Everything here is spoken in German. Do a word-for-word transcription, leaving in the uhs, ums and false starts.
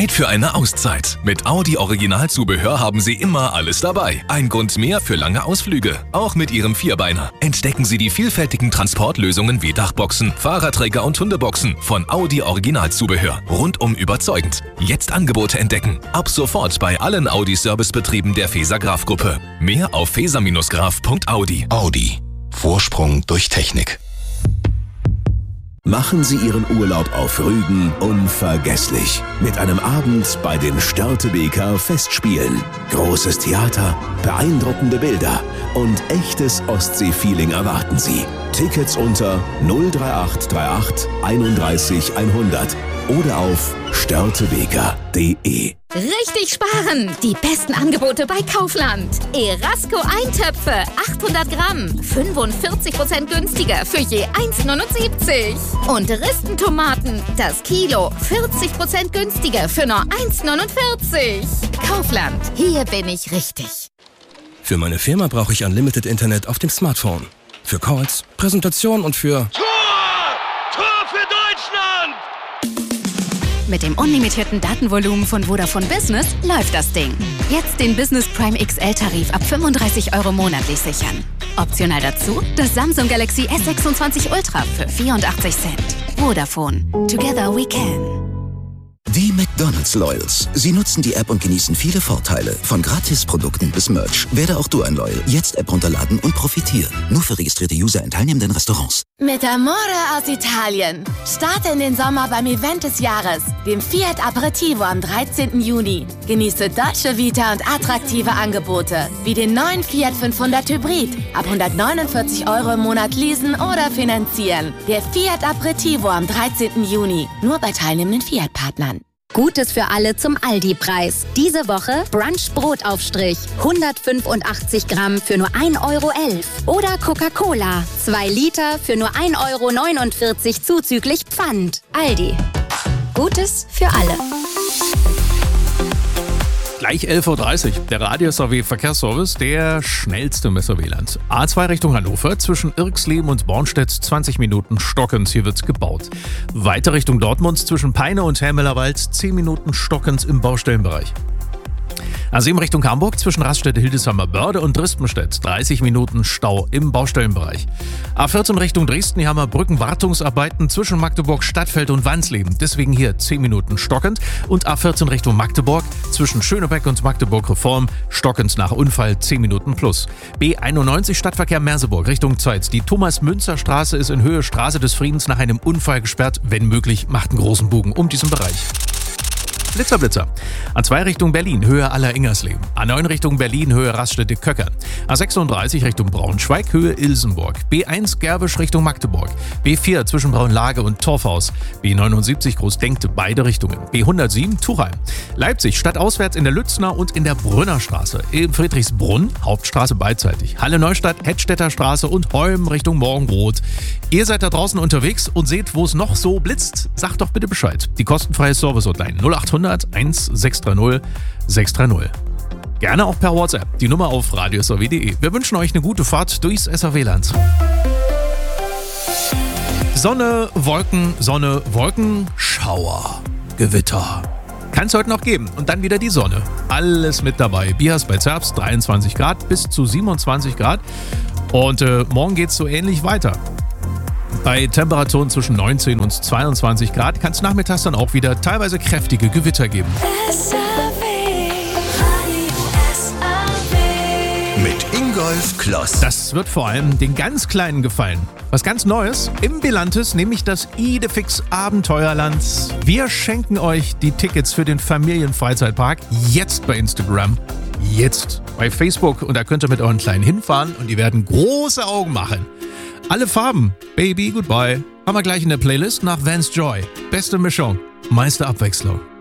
Zeit für eine Auszeit. Mit Audi Originalzubehör haben Sie immer alles dabei. Ein Grund mehr für lange Ausflüge, auch mit Ihrem Vierbeiner. Entdecken Sie die vielfältigen Transportlösungen wie Dachboxen, Fahrradträger und Hundeboxen von Audi Originalzubehör. Rundum überzeugend. Jetzt Angebote entdecken. Ab sofort bei allen Audi-Servicebetrieben der Feser Graf Gruppe. Mehr auf feser Graf punkt audi. Audi. Vorsprung durch Technik. Machen Sie Ihren Urlaub auf Rügen unvergesslich. Mit einem Abend bei den Störtebeker Festspielen. Großes Theater, beeindruckende Bilder und echtes Ostsee-Feeling erwarten Sie. Tickets unter null drei acht drei acht einunddreißig hundert oder auf störtebeker punkt de. Richtig sparen! Die besten Angebote bei Kaufland. Erasco Eintöpfe, achthundert Gramm, fünfundvierzig Prozent günstiger für je eins neunundsiebzig. Und Ristentomaten, das Kilo, vierzig Prozent günstiger für nur eins neunundvierzig. Kaufland, hier bin ich richtig. Für meine Firma brauche ich Unlimited Internet auf dem Smartphone. Für Calls, Präsentationen und für... Tor! Tor für Deutschland! Mit dem unlimitierten Datenvolumen von Vodafone Business läuft das Ding. Jetzt den Business Prime X L-Tarif ab fünfunddreißig Euro monatlich sichern. Optional dazu das Samsung Galaxy S sechsundzwanzig Ultra für vierundachtzig Cent. Vodafone. Together we can. Die McDonald's Loyals. Sie nutzen die App und genießen viele Vorteile. Von Gratisprodukten bis Merch. Werde auch du ein Loyal. Jetzt App runterladen und profitieren. Nur für registrierte User in teilnehmenden Restaurants. Mit Amore aus Italien. Starte in den Sommer beim Event des Jahres, dem Fiat Aperitivo am dreizehnten Juni. Genieße Dolce Vita und attraktive Angebote, wie den neuen Fiat fünfhundert Hybrid. Ab hundertneunundvierzig Euro im Monat leasen oder finanzieren. Der Fiat Aperitivo am dreizehnten Juni. Nur bei teilnehmenden Fiat-Partnern. Gutes für alle zum Aldi-Preis. Diese Woche Brunch-Brotaufstrich. hundertfünfundachtzig Gramm für nur ein Euro elf. Oder Coca-Cola. zwei Liter für nur ein Euro neunundvierzig zuzüglich Pfand. Aldi. Gutes für alle. Gleich elf Uhr dreißig. Der Radio-S A W Verkehrsservice, der schnellste im S A W-Land. A zwei Richtung Hannover, zwischen Irxleben und Bornstedt zwanzig Minuten stockend. Hier wird gebaut. Weiter Richtung Dortmund, zwischen Peine und Helmelerwald zehn Minuten stockend im Baustellenbereich. A sieben Richtung Hamburg, zwischen Raststätte Hildesheimer Börde und Drispenstedt dreißig Minuten Stau im Baustellenbereich. A vierzehn Richtung Dresden, hier haben wir Brückenwartungsarbeiten zwischen Magdeburg Stadtfeld und Wansleben. Deswegen hier zehn Minuten stockend. Und A vierzehn Richtung Magdeburg, zwischen Schönebeck und Magdeburg Reform, stockend nach Unfall zehn Minuten plus. B einundneunzig Stadtverkehr Merseburg Richtung Zeitz. Die Thomas-Münzer-Straße ist in Höhe Straße des Friedens nach einem Unfall gesperrt. Wenn möglich, macht einen großen Bogen um diesen Bereich. Blitzer, Blitzer. A zwei Richtung Berlin, Höhe Aller-Ingersleben. A neun Richtung Berlin, Höhe Raststätte-Köckern. A sechsunddreißig Richtung Braunschweig, Höhe Ilsenburg. B eins Gerbisch Richtung Magdeburg. B vier zwischen Braunlage und Torfhaus. B neunundsiebzig Großdenkte, beide Richtungen. B hundertsieben Tuchheim. Leipzig, stadtauswärts in der Lützner und in der Brünnerstraße. In Friedrichsbrunn, Hauptstraße beidseitig. Halle Neustadt, Hettstädter Straße und Holm Richtung Morgenrot. Ihr seid da draußen unterwegs und seht, wo es noch so blitzt. Sagt doch bitte Bescheid. Die kostenfreie Service-Hotline null achthundert eins sechs drei null sechs drei null. Gerne auch per WhatsApp. Die Nummer auf radio s a w punkt de. Wir wünschen euch eine gute Fahrt durchs S A W-Land. Sonne, Wolken, Sonne, Wolken, Schauer, Gewitter. Kann es heute noch geben. Und dann wieder die Sonne. Alles mit dabei. Bias bei Zerbst dreiundzwanzig Grad bis zu siebenundzwanzig Grad. Und äh, morgen geht es so ähnlich weiter. Bei Temperaturen zwischen neunzehn und zweiundzwanzig Grad kann es nachmittags dann auch wieder teilweise kräftige Gewitter geben. S A W, Radio S A W. Mit Ingolf Kloss. Das wird vor allem den ganz Kleinen gefallen. Was ganz Neues im Bilantes, nämlich das Idefix Abenteuerland. Wir schenken euch die Tickets für den Familienfreizeitpark jetzt bei Instagram. Jetzt bei Facebook. Und da könnt ihr mit euren Kleinen hinfahren und die werden große Augen machen. Alle Farben, Baby, Goodbye, haben wir gleich in der Playlist nach Vance Joy. Beste Mischung, meiste Abwechslung.